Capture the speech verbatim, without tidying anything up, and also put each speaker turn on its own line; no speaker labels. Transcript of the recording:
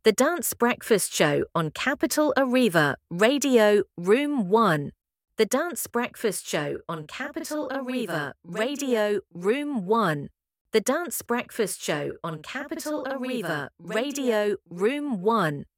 The Dance Breakfast Show on Capital Arriva, Radio, Room one. The Dance Breakfast Show on Capital Arriva, Radio, Room one. The Dance Breakfast Show on Capital Arriva, Radio, Room one.